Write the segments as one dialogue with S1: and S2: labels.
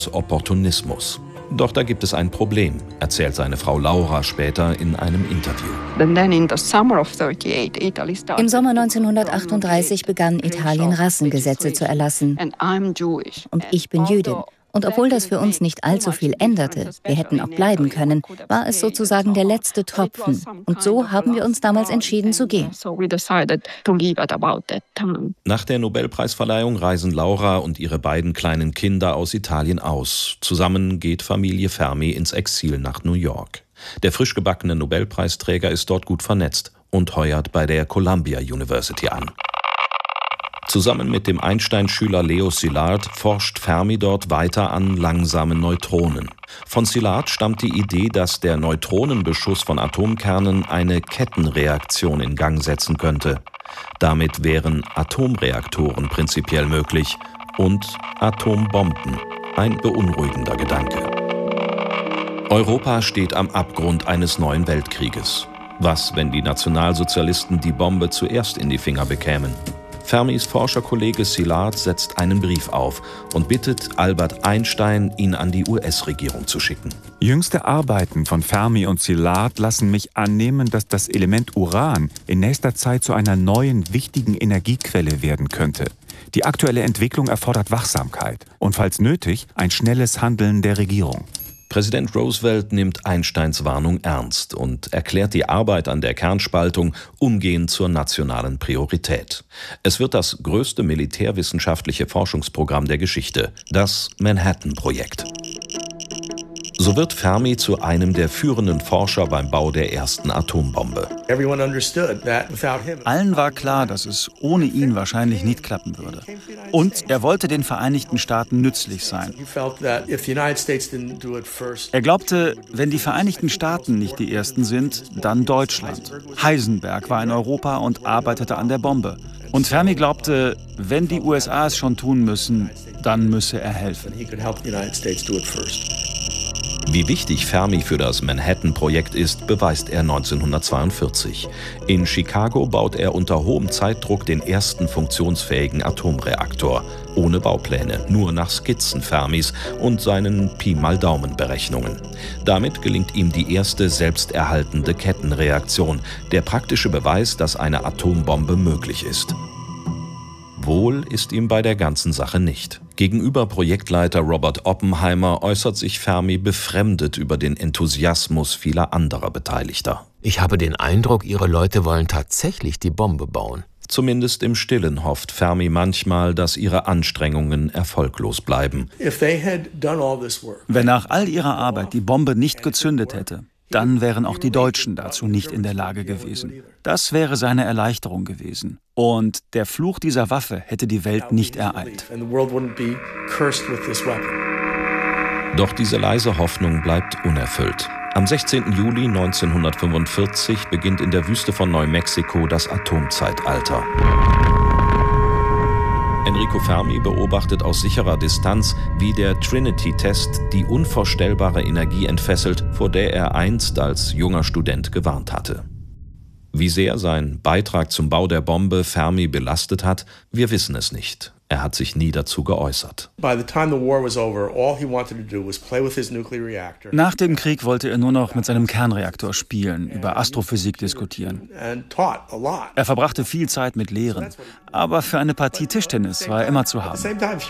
S1: Opportunismus. Doch da gibt es ein Problem, erzählt seine Frau Laura später in einem Interview.
S2: Im Sommer 1938 begann Italien Rassengesetze zu erlassen. Und ich bin Jüdin. Und obwohl das für uns nicht allzu viel änderte, wir hätten auch bleiben können, war es sozusagen der letzte Tropfen. Und so haben wir uns damals entschieden zu gehen.
S1: Nach der Nobelpreisverleihung reisen Laura und ihre beiden kleinen Kinder aus Italien aus. Zusammen geht Familie Fermi ins Exil nach New York. Der frisch gebackene Nobelpreisträger ist dort gut vernetzt und heuert bei der Columbia University an. Zusammen mit dem Einstein-Schüler Leo Szilard forscht Fermi dort weiter an langsamen Neutronen. Von Szilard stammt die Idee, dass der Neutronenbeschuss von Atomkernen eine Kettenreaktion in Gang setzen könnte. Damit wären Atomreaktoren prinzipiell möglich und Atombomben. Ein beunruhigender Gedanke. Europa steht am Abgrund eines neuen Weltkrieges. Was, wenn die Nationalsozialisten die Bombe zuerst in die Finger bekämen? Fermis Forscherkollege Szilard setzt einen Brief auf und bittet Albert Einstein, ihn an die US-Regierung zu schicken.
S3: Jüngste Arbeiten von Fermi und Szilard lassen mich annehmen, dass das Element Uran in nächster Zeit zu einer neuen, wichtigen Energiequelle werden könnte. Die aktuelle Entwicklung erfordert Wachsamkeit und, falls nötig, ein schnelles Handeln der Regierung.
S1: Präsident Roosevelt nimmt Einsteins Warnung ernst und erklärt die Arbeit an der Kernspaltung umgehend zur nationalen Priorität. Es wird das größte militärwissenschaftliche Forschungsprogramm der Geschichte, das Manhattan-Projekt. So wird Fermi zu einem der führenden Forscher beim Bau der ersten Atombombe.
S4: Allen war klar, dass es ohne ihn wahrscheinlich nicht klappen würde. Und er wollte den Vereinigten Staaten nützlich sein. Er glaubte, wenn die Vereinigten Staaten nicht die Ersten sind, dann Deutschland. Heisenberg war in Europa und arbeitete an der Bombe. Und Fermi glaubte, wenn die USA es schon tun müssen, dann müsse er helfen.
S1: Wie wichtig Fermi für das Manhattan-Projekt ist, beweist er 1942. In Chicago baut er unter hohem Zeitdruck den ersten funktionsfähigen Atomreaktor. Ohne Baupläne, nur nach Skizzen Fermis und seinen Pi-mal-Daumen-Berechnungen. Damit gelingt ihm die erste selbsterhaltende Kettenreaktion, der praktische Beweis, dass eine Atombombe möglich ist. Wohl ist ihm bei der ganzen Sache nicht. Gegenüber Projektleiter Robert Oppenheimer äußert sich Fermi befremdet über den Enthusiasmus vieler anderer Beteiligter.
S5: Ich habe den Eindruck, Ihre Leute wollen tatsächlich die Bombe bauen.
S1: Zumindest im Stillen hofft Fermi manchmal, dass ihre Anstrengungen erfolglos bleiben.
S4: Wenn nach all ihrer Arbeit die Bombe nicht gezündet hätte, dann wären auch die Deutschen dazu nicht in der Lage gewesen. Das wäre seine Erleichterung gewesen. Und der Fluch dieser Waffe hätte die Welt nicht ereilt.
S1: Doch diese leise Hoffnung bleibt unerfüllt. Am 16. Juli 1945 beginnt in der Wüste von Neumexiko das Atomzeitalter. Enrico Fermi beobachtet aus sicherer Distanz, wie der Trinity-Test die unvorstellbare Energie entfesselt, vor der er einst als junger Student gewarnt hatte. Wie sehr sein Beitrag zum Bau der Bombe Fermi belastet hat, wir wissen es nicht. Er hat sich nie dazu geäußert.
S4: Nach dem Krieg wollte er nur noch mit seinem Kernreaktor spielen, über Astrophysik diskutieren. Er verbrachte viel Zeit mit Lehren, aber für eine Partie Tischtennis war er immer zu haben.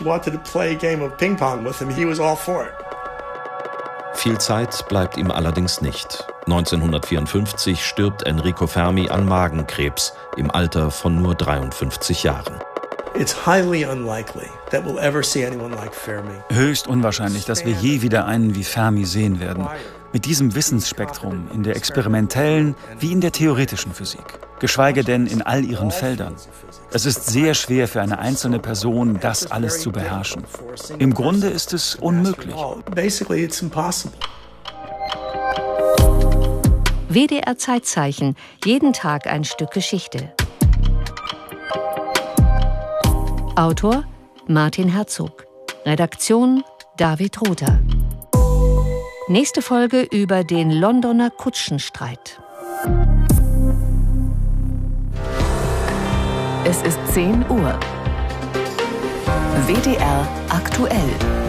S1: Viel Zeit bleibt ihm allerdings nicht. 1954 stirbt Enrico Fermi an Magenkrebs im Alter von nur 53 Jahren.
S4: Höchst unwahrscheinlich, dass wir je wieder einen wie Fermi sehen werden. Mit diesem Wissensspektrum in der experimentellen wie in der theoretischen Physik. Geschweige denn in all ihren Feldern. Es ist sehr schwer für eine einzelne Person, das alles zu beherrschen. Im Grunde ist es unmöglich.
S2: WDR Zeitzeichen. Jeden Tag ein Stück Geschichte. Autor Martin Herzog. Redaktion David Rother. Nächste Folge über den Londoner Kutschenstreit.
S6: Es ist 10 Uhr. WDR aktuell.